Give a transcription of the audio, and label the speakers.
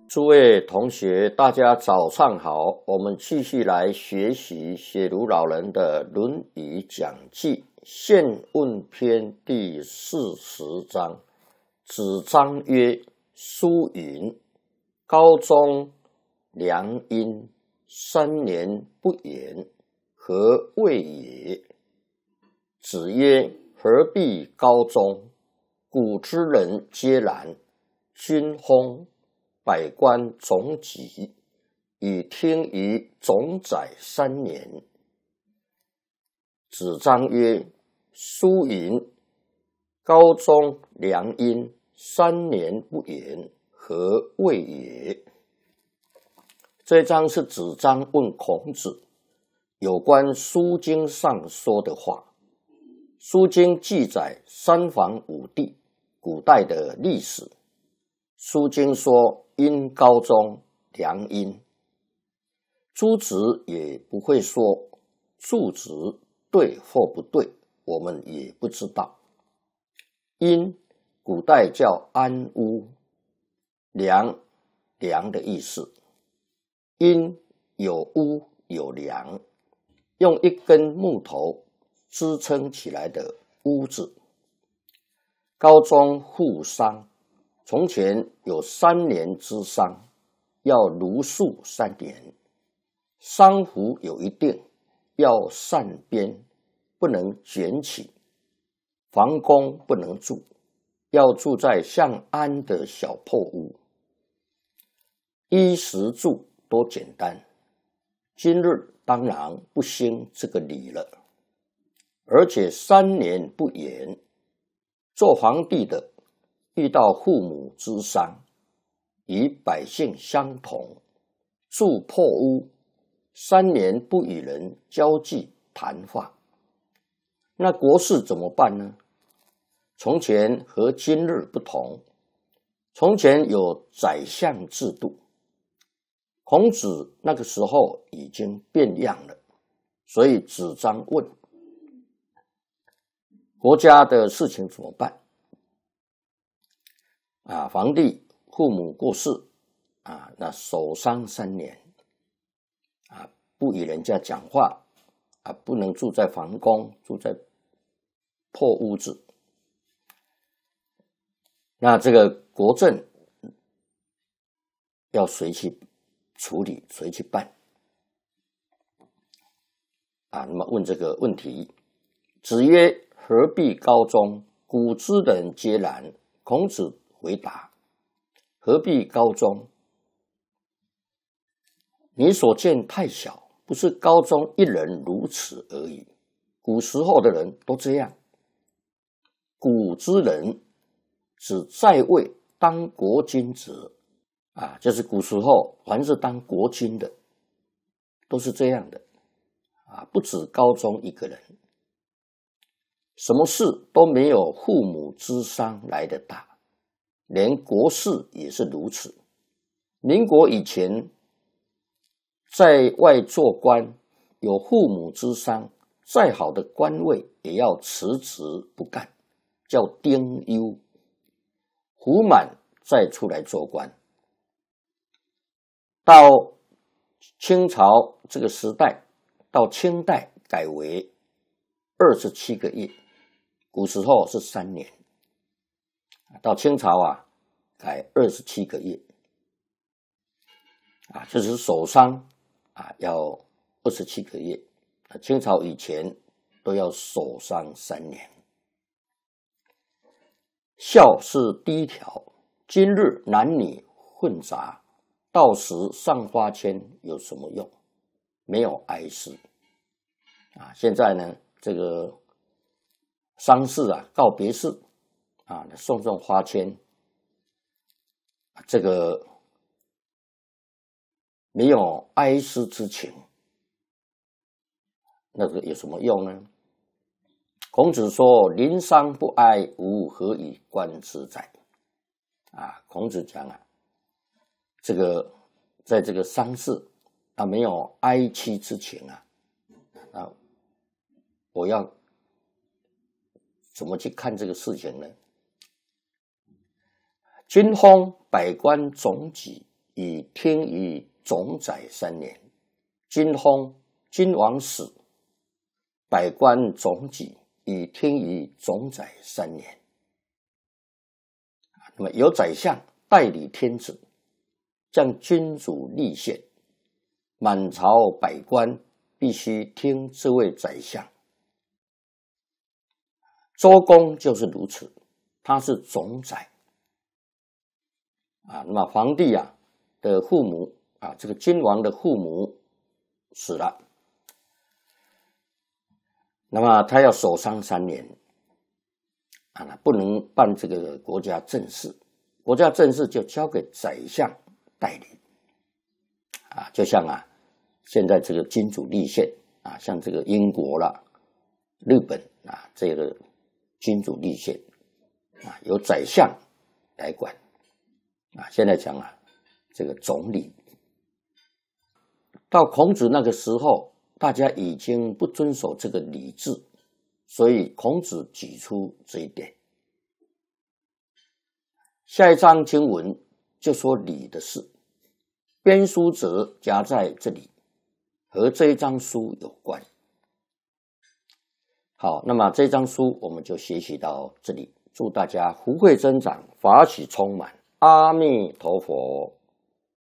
Speaker 1: 诸位同学，大家早上好。我们继续来学习写如老人的《论语讲记》宪问篇第40章。子张曰：“书云，高中良音，3年不言，何谓也？”子曰：“何必高中？古之人皆然。君薨，百官总己，以听于总宰3年。”子张曰：“书云，高中良音，3年不言，何谓也？”这一章是子张问孔子有关《书经》上说的话。《书经》记载三皇五帝古代的历史。《书经》说殷高宗良音，诸子也不会说注释对或不对，我们也不知道。殷古代叫安屋，梁的意思。殷有屋有梁，用一根木头支撑起来的屋子。高宗赋丧，从前有3年之丧，要如数3年。丧服有一定，要善编，不能卷起。房宫不能住，要住在像安的小破屋。衣食住多简单，今日当然不兴这个礼了。而且3年不言，做皇帝的遇到父母之丧，与百姓相同，住破屋，3年不与人交际谈话。那国事怎么办呢？从前和今日不同，从前有宰相制度，孔子那个时候已经变样了，所以子张问，国家的事情怎么办？皇帝父母过世，那守丧3年，不与人家讲话，不能住在皇宫，住在破屋子。那这个国政要谁去处理，谁去办？那么问这个问题，子曰：“何必高中？古之人皆然。”孔子回答：“何必高中？你所见太小，不是高中一人如此而已。古时候的人都这样。古之人指在位当国君者，就是古时候凡是当国君的都是这样的，不止高中一个人。什么事都没有父母之丧来得大，连国事也是如此。民国以前在外做官，有父母之丧，再好的官位也要辞职不干，叫丁忧。服满再出来做官。到清朝这个时代，到清代改为27个月，古时候是3年。到清朝改27个月，就是守丧要27个月。清朝以前都要守丧3年。孝是第一条，今日男女混杂，到时上花签有什么用？没有哀思。现在呢，这个丧事告别式送花签，这个没有哀思之情，那个有什么用呢？孔子说：“临丧不哀，吾何以观之哉？”孔子讲这个在这个丧事没有哀戚之情我要怎么去看这个事情呢？君薨，百官总己， 以听于总宰3年，今封君王死，百官总举以听于总宰3年。那么由宰相代理天子，将君主立宪，满朝百官必须听这位宰相。周公就是如此，他是总宰那么皇帝的父母这个君王的父母死了，那么他要守丧3年不能办这个国家政事，国家政事就交给宰相代理就像现在这个君主立宪像这个英国啦、日本这个君主立宪由宰相来管现在讲这个总理。到孔子那个时候，大家已经不遵守这个礼制，所以孔子举出这一点。下一章经文就说礼的事，编书者夹在这里，和这一章书有关。好，那么这章书我们就学习到这里，祝大家福慧增长，法喜充满，阿弥陀佛。